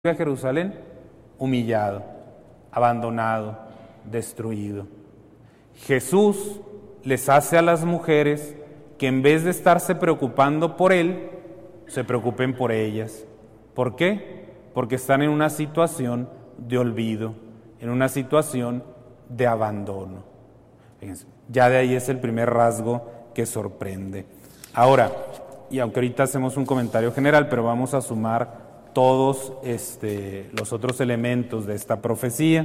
a Jerusalén humillado, abandonado, destruido. Jesús les hace a las mujeres que en vez de estarse preocupando por Él, se preocupen por ellas. ¿Por qué? Porque están en una situación de olvido, en una situación de abandono. Fíjense, ya de ahí es el primer rasgo que sorprende. Ahora, y aunque ahorita hacemos un comentario general, pero vamos a sumar todos los otros elementos de esta profecía.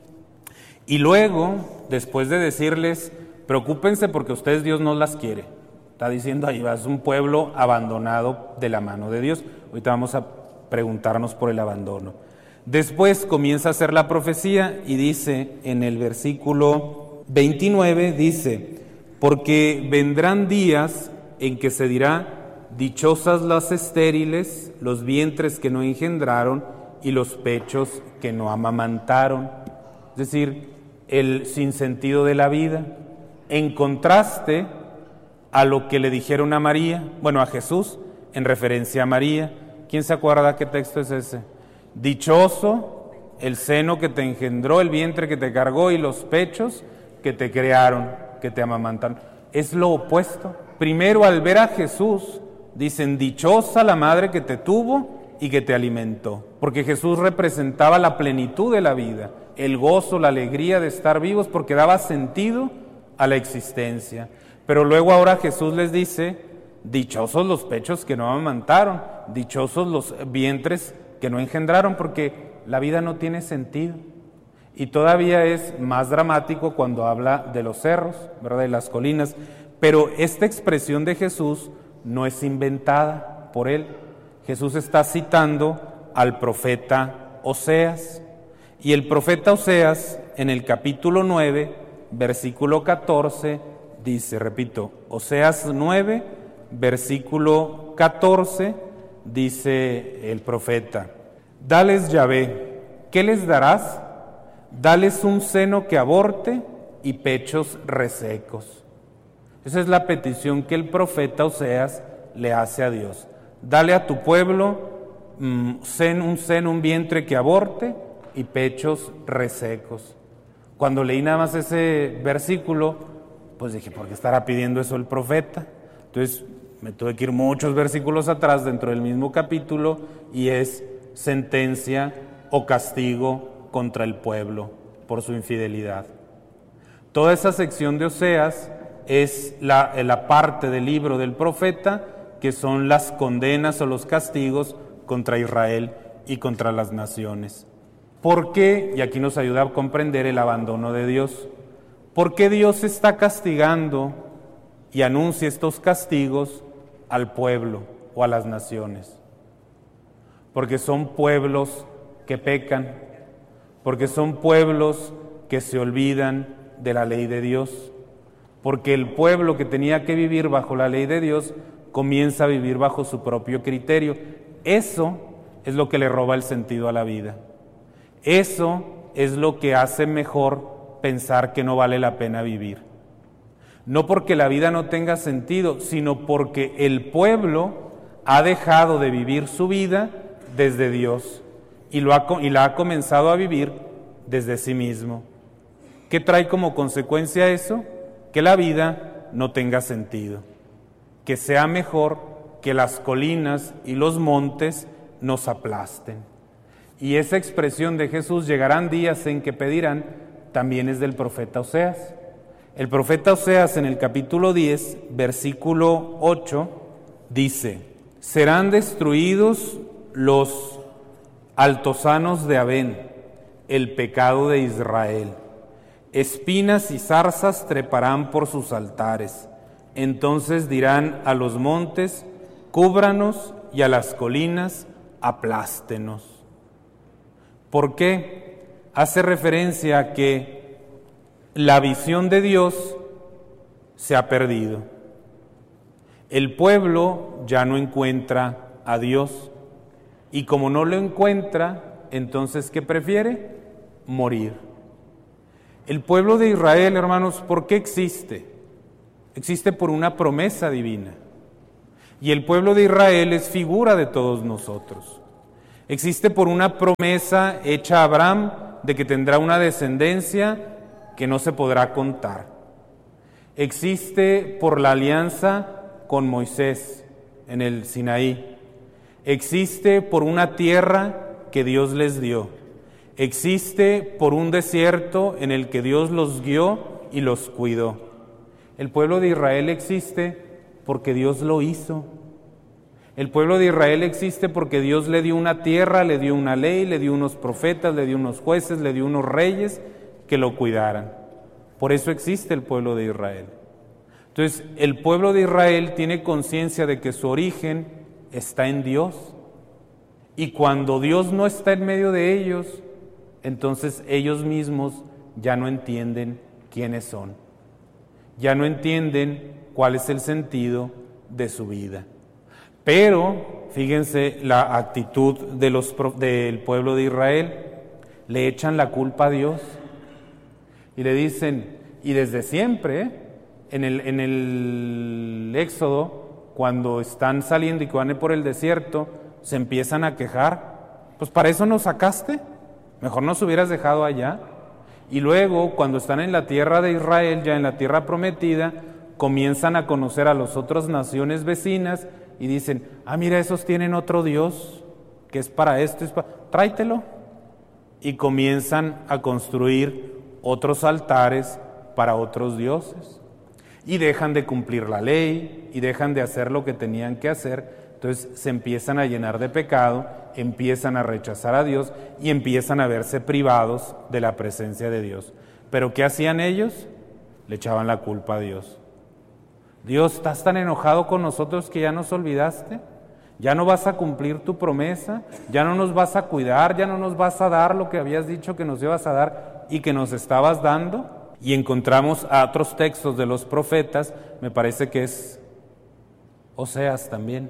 Y luego, después de decirles, preocúpense porque ustedes Dios no las quiere. Está diciendo ahí, es un pueblo abandonado de la mano de Dios. Ahorita vamos a preguntarnos por el abandono. Después comienza a hacer la profecía y dice en el versículo 29, dice, porque vendrán días en que se dirá, dichosas las estériles, los vientres que no engendraron y los pechos que no amamantaron. Es decir, el sinsentido de la vida, en contraste a lo que le dijeron a María, bueno, a Jesús, en referencia a María. ¿Quién se acuerda qué texto es ese? Dichoso el seno que te engendró, el vientre que te cargó y los pechos que te crearon, que te amamantaron. Es lo opuesto. Primero, al ver a Jesús, dicen, dichosa la madre que te tuvo y que te alimentó, porque Jesús representaba la plenitud de la vida, el gozo, la alegría de estar vivos, porque daba sentido a la existencia. Pero luego ahora Jesús les dice, dichosos los pechos que no amamantaron, dichosos los vientres que no engendraron, porque la vida no tiene sentido. Y todavía es más dramático cuando habla de los cerros, ¿verdad?, de las colinas. Pero esta expresión de Jesús no es inventada por él. Jesús está citando al profeta Oseas. Y el profeta Oseas, en el capítulo 9, versículo 14, dice, repito, Oseas 9, versículo 14, dice el profeta, dales Yahvé, ¿qué les darás? Dales un seno que aborte y pechos resecos. Esa es la petición que el profeta Oseas le hace a Dios. Dale a tu pueblo un vientre que aborte y pechos resecos. Cuando leí nada más ese versículo, pues dije, ¿por qué estará pidiendo eso el profeta? Entonces me tuve que ir muchos versículos atrás dentro del mismo capítulo y es sentencia o castigo contra el pueblo por su infidelidad. Toda esa sección de Oseas es la parte del libro del profeta que son las condenas o los castigos contra Israel y contra las naciones. ¿Por qué? Y aquí nos ayuda a comprender el abandono de Dios. ¿Por qué Dios está castigando y anuncia estos castigos al pueblo o a las naciones? Porque son pueblos que pecan, porque son pueblos que se olvidan de la ley de Dios. Porque el pueblo que tenía que vivir bajo la ley de Dios comienza a vivir bajo su propio criterio. Eso es lo que le roba el sentido a la vida. Eso es lo que hace mejor pensar que no vale la pena vivir. No porque la vida no tenga sentido, sino porque el pueblo ha dejado de vivir su vida desde Dios y la ha comenzado a vivir desde sí mismo. ¿Qué trae como consecuencia eso? Que la vida no tenga sentido, que sea mejor que las colinas y los montes nos aplasten. Y esa expresión de Jesús, llegarán días en que pedirán, también es del profeta Oseas. El profeta Oseas en el capítulo 10, versículo 8, dice, serán destruidos los altosanos de Abén, el pecado de Israel. Espinas y zarzas treparán por sus altares. Entonces dirán a los montes, cúbranos, y a las colinas, aplástenos. ¿Por qué? Hace referencia a que la visión de Dios se ha perdido. El pueblo ya no encuentra a Dios. Y como no lo encuentra, entonces, ¿qué prefiere? Morir. El pueblo de Israel, hermanos, ¿por qué existe? Existe por una promesa divina. Y el pueblo de Israel es figura de todos nosotros. Existe por una promesa hecha a Abraham de que tendrá una descendencia que no se podrá contar. Existe por la alianza con Moisés en el Sinaí. Existe por una tierra que Dios les dio. Existe por un desierto en el que Dios los guió y los cuidó. El pueblo de Israel existe porque Dios lo hizo. El pueblo de Israel existe porque Dios le dio una tierra, le dio una ley, le dio unos profetas, le dio unos jueces, le dio unos reyes que lo cuidaran. Por eso existe el pueblo de Israel. Entonces, el pueblo de Israel tiene conciencia de que su origen está en Dios. Y cuando Dios no está en medio de ellos, entonces ellos mismos ya no entienden quiénes son. Ya no entienden cuál es el sentido de su vida. Pero, fíjense la actitud del pueblo de Israel. Le echan la culpa a Dios y le dicen, y desde siempre, en el Éxodo, cuando están saliendo y que van por el desierto, se empiezan a quejar. Pues para eso nos sacaste, mejor nos hubieras dejado allá. Y luego, cuando están en la tierra de Israel, ya en la tierra prometida, comienzan a conocer a las otras naciones vecinas y dicen, mira, esos tienen otro Dios, que es para esto, tráetelo. Y comienzan a construir otros altares para otros dioses. Y dejan de cumplir la ley, y dejan de hacer lo que tenían que hacer. Entonces se empiezan a llenar de pecado, empiezan a rechazar a Dios y empiezan a verse privados de la presencia de Dios. ¿Pero qué hacían ellos? Le echaban la culpa a Dios. Dios, ¿estás tan enojado con nosotros que ya nos olvidaste? ¿Ya no vas a cumplir tu promesa? ¿Ya no nos vas a cuidar? ¿Ya no nos vas a dar lo que habías dicho que nos ibas a dar y que nos estabas dando? Y encontramos a otros textos de los profetas, me parece que es Oseas también,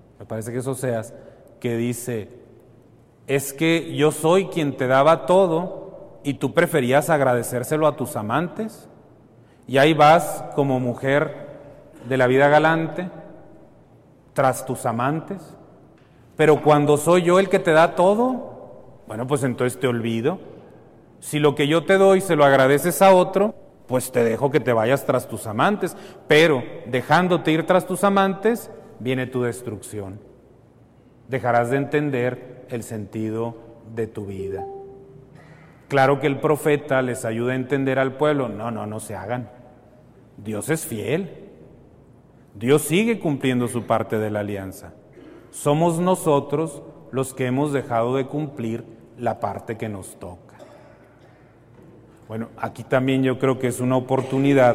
que dice, es que yo soy quien te daba todo y tú preferías agradecérselo a tus amantes. Y ahí vas como mujer de la vida galante tras tus amantes, pero cuando soy yo el que te da todo, bueno, pues entonces te olvido. Si lo que yo te doy se lo agradeces a otro, pues te dejo que te vayas tras tus amantes, pero dejándote ir tras tus amantes, viene tu destrucción. Dejarás de entender el sentido de tu vida. Claro que el profeta les ayuda a entender al pueblo, no se hagan. Dios es fiel. Dios sigue cumpliendo su parte de la alianza. Somos nosotros los que hemos dejado de cumplir la parte que nos toca. Bueno, aquí también yo creo que es una oportunidad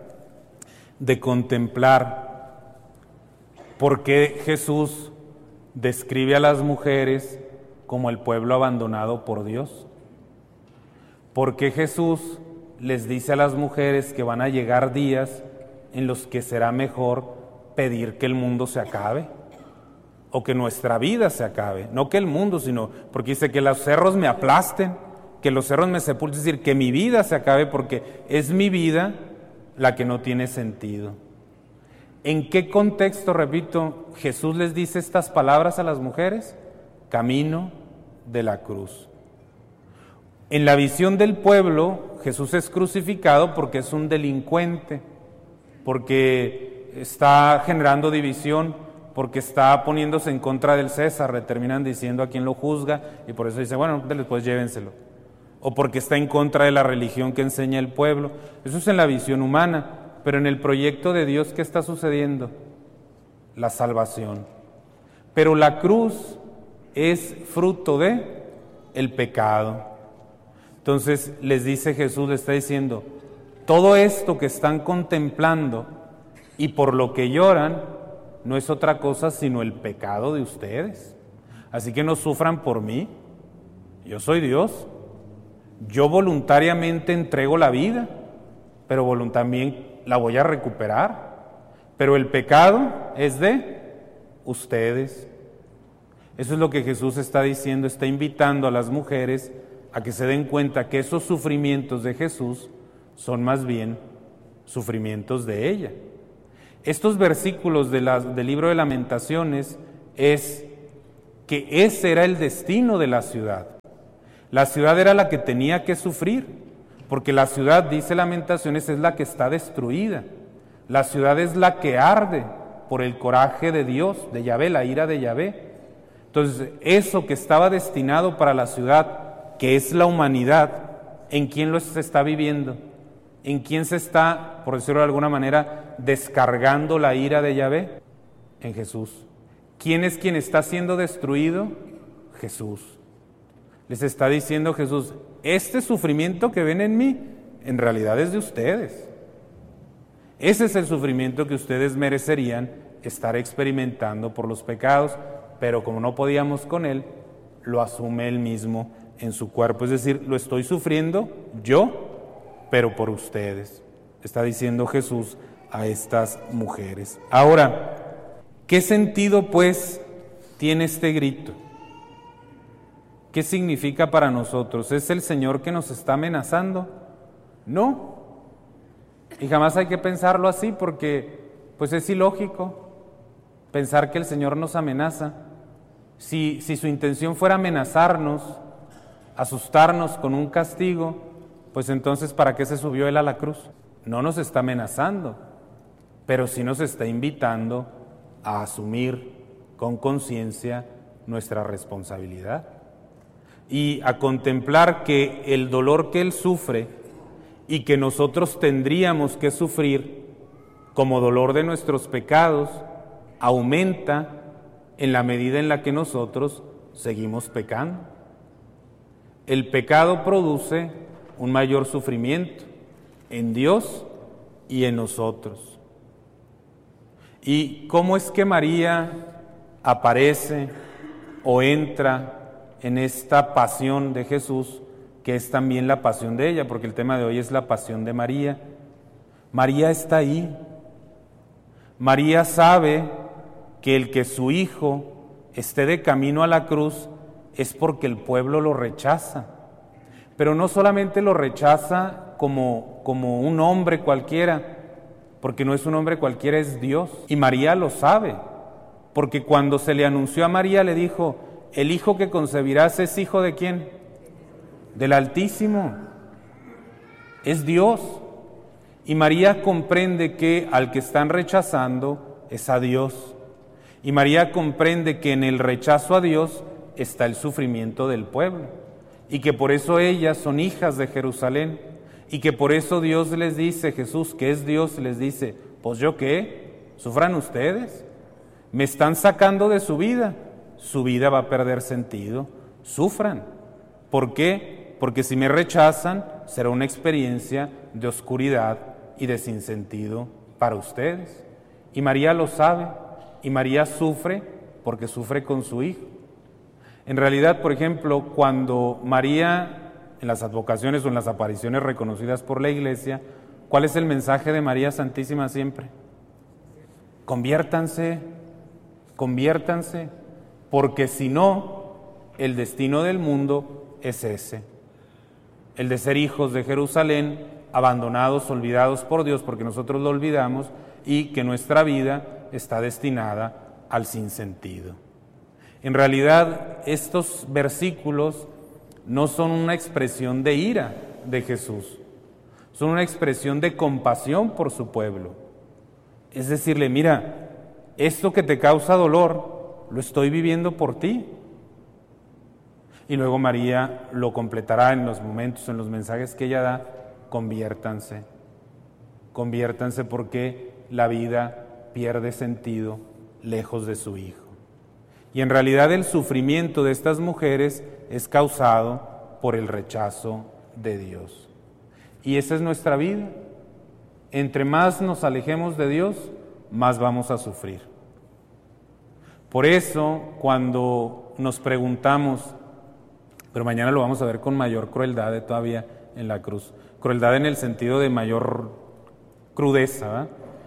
de contemplar por qué Jesús describe a las mujeres como el pueblo abandonado por Dios. ¿Por qué Jesús les dice a las mujeres que van a llegar días en los que será mejor pedir que el mundo se acabe o que nuestra vida se acabe? No que el mundo, sino porque dice que los cerros me aplasten, que los cerros me sepulten, es decir, que mi vida se acabe porque es mi vida la que no tiene sentido. ¿En qué contexto, repito, Jesús les dice estas palabras a las mujeres? Camino de la cruz. En la visión del pueblo, Jesús es crucificado porque es un delincuente, porque está generando división, porque está poniéndose en contra del César, le terminan diciendo a quién lo juzga, y por eso dice, bueno, después llévenselo. O porque está en contra de la religión que enseña el pueblo. Eso es en la visión humana, pero en el proyecto de Dios, ¿qué está sucediendo? La salvación. Pero la cruz es fruto de el pecado. Entonces les dice Jesús, le está diciendo, todo esto que están contemplando y por lo que lloran, no es otra cosa sino el pecado de ustedes. Así que no sufran por mí, yo soy Dios. Yo voluntariamente entrego la vida, pero también la voy a recuperar. Pero el pecado es de ustedes. Eso es lo que Jesús está diciendo, está invitando a las mujeres a que se den cuenta que esos sufrimientos de Jesús son más bien sufrimientos de ella. Estos versículos del libro de Lamentaciones es que ese era el destino de la ciudad. La ciudad era la que tenía que sufrir, porque la ciudad, dice Lamentaciones, es la que está destruida. La ciudad es la que arde por el coraje de Dios, de Yahvé, la ira de Yahvé. Entonces, eso que estaba destinado para la ciudad, que es la humanidad, ¿en quién lo se está viviendo? ¿En quién se está, por decirlo de alguna manera, descargando la ira de Yahvé? En Jesús. ¿Quién es quien está siendo destruido? Jesús. Les está diciendo Jesús, este sufrimiento que ven en mí, en realidad es de ustedes. Ese es el sufrimiento que ustedes merecerían estar experimentando por los pecados, pero como no podíamos con Él, lo asume Él mismo en su cuerpo. Es decir, lo estoy sufriendo yo, pero por ustedes. Está diciendo Jesús a estas mujeres. Ahora, ¿qué sentido pues tiene este grito? ¿Qué significa para nosotros? ¿Es el Señor que nos está amenazando? No. Y jamás hay que pensarlo así porque pues es ilógico pensar que el Señor nos amenaza. Si su intención fuera amenazarnos, asustarnos con un castigo, pues entonces ¿para qué se subió Él a la cruz? No nos está amenazando, pero sí nos está invitando a asumir con conciencia nuestra responsabilidad y a contemplar que el dolor que Él sufre y que nosotros tendríamos que sufrir como dolor de nuestros pecados aumenta en la medida en la que nosotros seguimos pecando. El pecado produce un mayor sufrimiento en Dios y en nosotros. ¿Y cómo es que María aparece o entra en esta pasión de Jesús, que es también la pasión de ella? Porque el tema de hoy es la pasión de María. María está ahí. María sabe que el que su hijo esté de camino a la cruz es porque el pueblo lo rechaza. Pero no solamente lo rechaza como un hombre cualquiera, porque no es un hombre cualquiera, es Dios. Y María lo sabe, porque cuando se le anunció a María le dijo, el hijo que concebirás es hijo ¿de quién? Del Altísimo. Es Dios. Y María comprende que al que están rechazando es a Dios. Y María comprende que en el rechazo a Dios está el sufrimiento del pueblo. Y que por eso ellas son hijas de Jerusalén. Y que por eso Dios les dice, Jesús, que es Dios, les dice, pues ¿yo qué? Sufran ustedes. Me están sacando de su vida va a perder sentido. Sufran. ¿Por qué? Porque si me rechazan, será una experiencia de oscuridad y de sinsentido para ustedes. Y María lo sabe. Y María sufre porque sufre con su hijo. En realidad, por ejemplo, cuando María, en las advocaciones o en las apariciones reconocidas por la Iglesia, ¿cuál es el mensaje de María Santísima siempre? Conviértanse, conviértanse, porque si no, el destino del mundo es ese, el de ser hijos de Jerusalén, abandonados, olvidados por Dios, porque nosotros lo olvidamos, y que nuestra vida está destinada al sinsentido. En realidad, estos versículos no son una expresión de ira de Jesús, son una expresión de compasión por su pueblo. Es decirle, mira, esto que te causa dolor, lo estoy viviendo por ti. Y luego María lo completará en los momentos, en los mensajes que ella da, conviértanse. Conviértanse porque la vida pierde sentido lejos de su Hijo. Y en realidad el sufrimiento de estas mujeres es causado por el rechazo de Dios. Y esa es nuestra vida. Entre más nos alejemos de Dios, más vamos a sufrir. Por eso, cuando nos preguntamos, pero mañana lo vamos a ver con mayor crueldad todavía en la cruz, crueldad en el sentido de mayor crudeza, ¿verdad?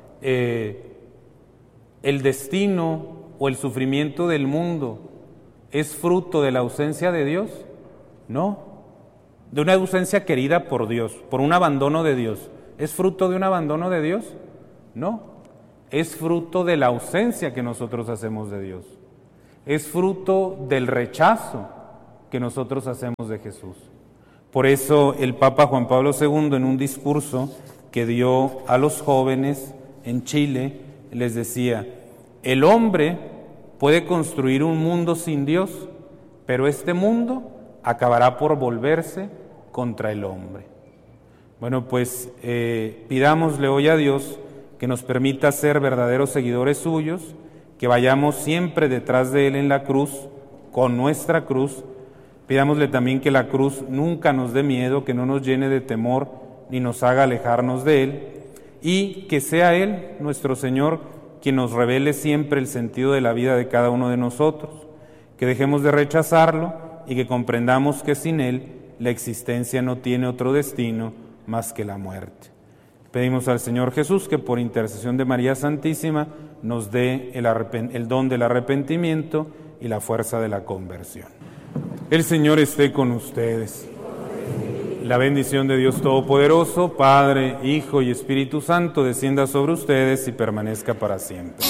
El destino o el sufrimiento del mundo es fruto de la ausencia de Dios, no, de una ausencia querida por Dios, por un abandono de Dios. ¿Es fruto de un abandono de Dios? No, es fruto de la ausencia que nosotros hacemos de Dios. es fruto del rechazo que nosotros hacemos de Jesús. Por eso el Papa Juan Pablo II, en un discurso que dio a los jóvenes en Chile, les decía: el hombre puede construir un mundo sin Dios, pero este mundo acabará por volverse contra el hombre. Bueno, pues pidámosle hoy a Dios que nos permita ser verdaderos seguidores suyos, que vayamos siempre detrás de Él en la cruz, con nuestra cruz. Pidámosle también que la cruz nunca nos dé miedo, que no nos llene de temor, ni nos haga alejarnos de Él, y que sea Él, nuestro Señor, quien nos revele siempre el sentido de la vida de cada uno de nosotros, que dejemos de rechazarlo y que comprendamos que sin Él la existencia no tiene otro destino más que la muerte. Pedimos al Señor Jesús que por intercesión de María Santísima nos dé el don del arrepentimiento y la fuerza de la conversión. El Señor esté con ustedes. La bendición de Dios Todopoderoso, Padre, Hijo y Espíritu Santo, descienda sobre ustedes y permanezca para siempre.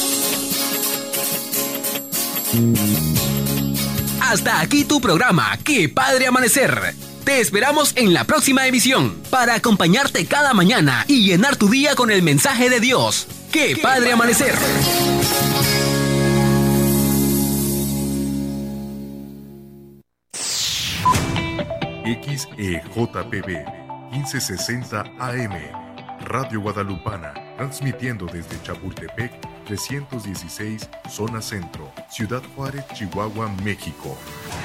Hasta aquí tu programa, ¡Qué Padre Amanecer! Te esperamos en la próxima emisión para acompañarte cada mañana y llenar tu día con el mensaje de Dios. ¡Qué Padre Amanecer! XEJPB 1560 AM, Radio Guadalupana, transmitiendo desde Chapultepec 316, Zona Centro, Ciudad Juárez, Chihuahua, México.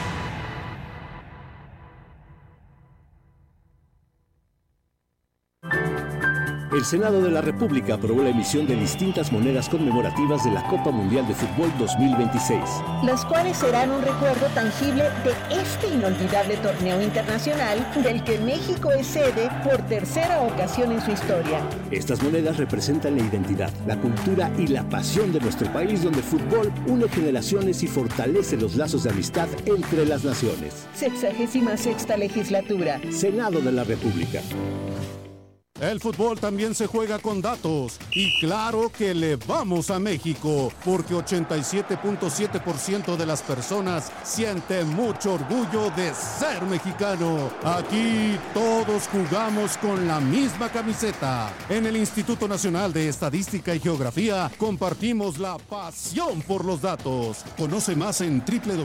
El Senado de la República aprobó la emisión de distintas monedas conmemorativas de la Copa Mundial de Fútbol 2026. Las cuales serán un recuerdo tangible de este inolvidable torneo internacional del que México es sede por tercera ocasión en su historia. Estas monedas representan la identidad, la cultura y la pasión de nuestro país, donde el fútbol une generaciones y fortalece los lazos de amistad entre las naciones. 66ª legislatura. Senado de la República. El fútbol también se juega con datos y claro que le vamos a México porque 87.7% de las personas sienten mucho orgullo de ser mexicano. Aquí todos jugamos con la misma camiseta. En el Instituto Nacional de Estadística y Geografía compartimos la pasión por los datos. Conoce más en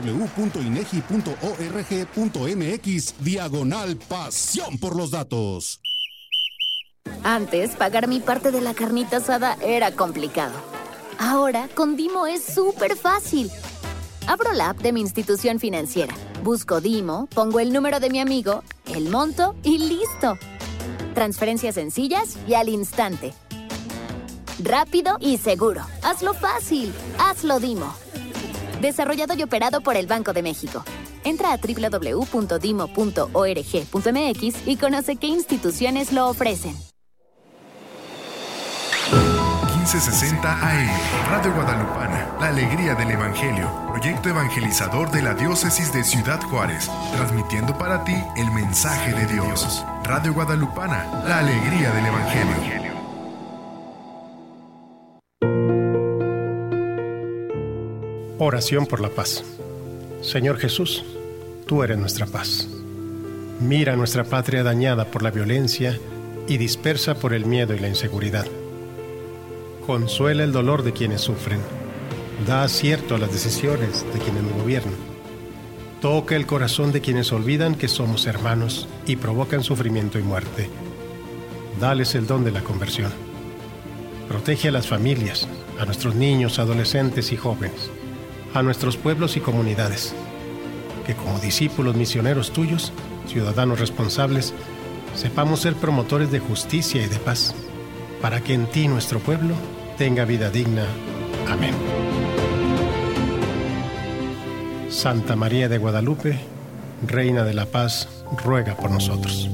www.inegi.org.mx/pasión por los datos. Antes, pagar mi parte de la carnita asada era complicado. Ahora, con Dimo es súper fácil. Abro la app de mi institución financiera, busco Dimo, pongo el número de mi amigo, el monto y ¡listo! Transferencias sencillas y al instante. Rápido y seguro. Hazlo fácil. Hazlo Dimo. Desarrollado y operado por el Banco de México. Entra a www.dimo.org.mx y conoce qué instituciones lo ofrecen. 1560 AM, Radio Guadalupana, la alegría del Evangelio, proyecto evangelizador de la Diócesis de Ciudad Juárez, transmitiendo para ti el mensaje de Dios. Radio Guadalupana, la alegría del Evangelio. Oración por la paz. Señor Jesús, tú eres nuestra paz. Mira nuestra patria dañada por la violencia y dispersa por el miedo y la inseguridad. Consuela el dolor de quienes sufren. Da acierto a las decisiones de quienes nos gobiernan. Toca el corazón de quienes olvidan que somos hermanos y provocan sufrimiento y muerte. Dales el don de la conversión. Protege a las familias, a nuestros niños, adolescentes y jóvenes, a nuestros pueblos y comunidades. Que como discípulos misioneros tuyos, ciudadanos responsables, sepamos ser promotores de justicia y de paz, para que en ti nuestro pueblo tenga vida digna. Amén. Santa María de Guadalupe, Reina de la Paz, ruega por nosotros.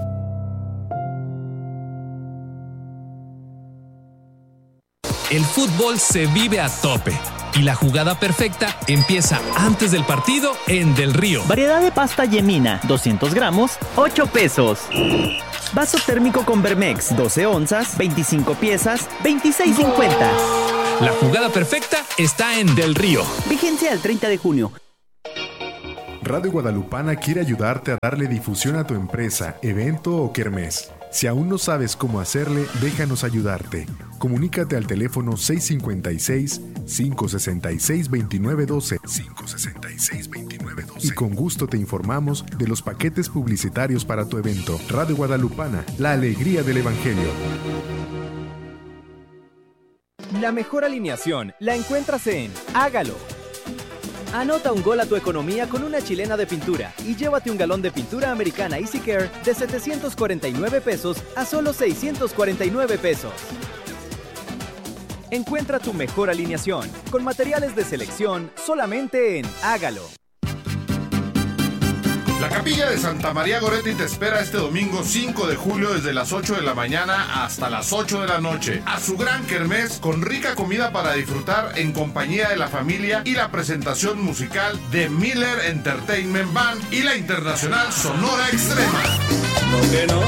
El fútbol se vive a tope y la jugada perfecta empieza antes del partido en Del Río. Variedad de pasta Yemina, 200 gramos, 8 pesos. Vaso térmico con Vermex, 12 onzas, 25 piezas, 26.50. La jugada perfecta está en Del Río. Vigencia al 30 de junio. Radio Guadalupana quiere ayudarte a darle difusión a tu empresa, evento o kermés. Si aún no sabes cómo hacerle, déjanos ayudarte. Comunícate al teléfono 656-566-2912 y con gusto te informamos de los paquetes publicitarios para tu evento. Radio Guadalupana, la alegría del Evangelio. La mejor alineación la encuentras en Hágalo. Anota un gol a tu economía con una chilena de pintura y llévate un galón de pintura americana Easy Care de 749 pesos a solo 649 pesos. Encuentra tu mejor alineación con materiales de selección solamente en Hágalo. La Capilla de Santa María Goretti te espera este domingo 5 de julio desde las 8 de la mañana hasta las 8 de la noche a su gran kermés con rica comida para disfrutar en compañía de la familia y la presentación musical de Miller Entertainment Band y la internacional Sonora Extrema. ¿No que no?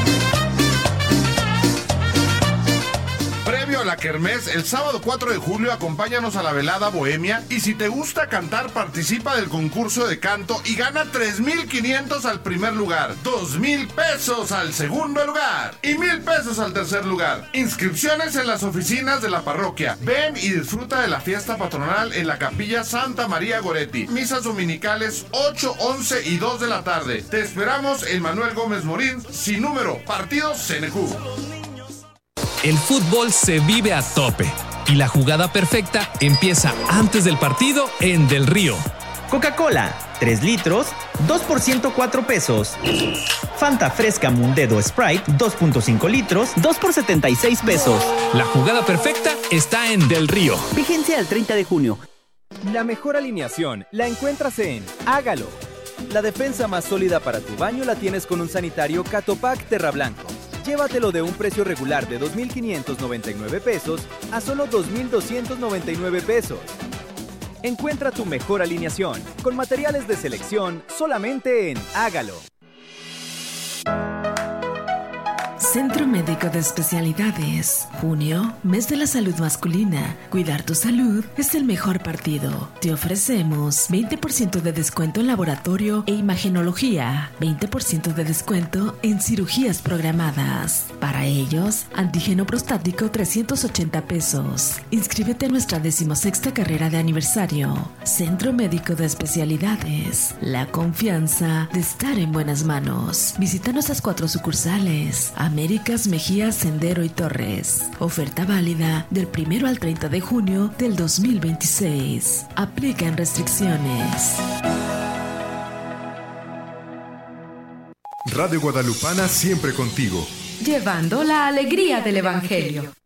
Previo a la kermés, el sábado 4 de julio acompáñanos a la velada bohemia y si te gusta cantar participa del concurso de canto y gana 3,500 al primer lugar, 2,000 pesos al segundo lugar y 1,000 pesos al tercer lugar. Inscripciones en las oficinas de la parroquia. Ven y disfruta de la fiesta patronal en la Capilla Santa María Goretti. Misas dominicales 8, 11 y 2 de la tarde. Te esperamos en Manuel Gómez Morín, sin número, partido CNQ. El fútbol se vive a tope y la jugada perfecta empieza antes del partido en Del Río. Coca-Cola, 3 litros, 2 por 104 pesos. Fanta Fresca Mundedo Sprite, 2.5 litros, 2 por 76 pesos. La jugada perfecta está en Del Río. Vigencia al 30 de junio. La mejor alineación la encuentras en Hágalo. La defensa más sólida para tu baño la tienes con un sanitario Catopac Terra Blanco. Llévatelo de un precio regular de 2,599 pesos a solo 2,299 pesos. Encuentra tu mejor alineación con materiales de selección solamente en Hágalo. Centro Médico de Especialidades. Junio, mes de la salud masculina. Cuidar tu salud es el mejor partido. Te ofrecemos 20% de descuento en laboratorio e imagenología, 20% de descuento en cirugías programadas. Para ellos, antígeno prostático 380 pesos. Inscríbete a nuestra 16ª carrera de aniversario. Centro Médico de Especialidades. La confianza de estar en buenas manos. Visita nuestras 4 sucursales. Américas, Mejía, Sendero y Torres. Oferta válida del 1 al 30 de junio del 2026. Aplican restricciones. Radio Guadalupana siempre contigo. Llevando la alegría del Evangelio.